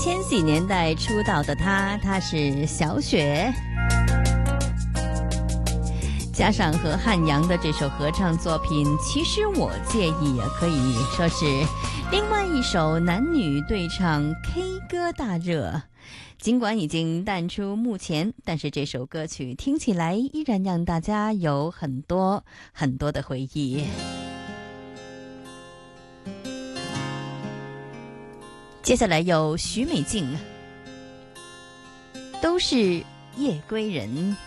千禧年代出道的她是小雪，加上和汉阳的这首合唱作品《其实我介意》啊，可以说是另外一首男女对唱 K 歌大热。尽管已经淡出幕前，但是这首歌曲听起来依然让大家有很多很多的回忆。接下来有许美静，都是夜归人。